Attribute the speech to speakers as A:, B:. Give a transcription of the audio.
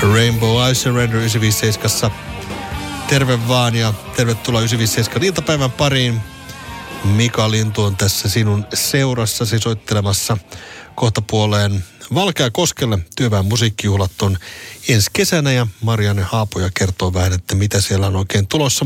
A: Rainbow I Surrender 957. Terve vaan ja tervetuloa 957 iltapäivän pariin. Mika Lintu on tässä sinun seurassasi soittelemassa kohtapuoleen Valkeakoskelle. Työväen musiikkijuhlat on ensi kesänä ja Marianne Haapoja kertoo vähän, että mitä siellä on oikein tulossa.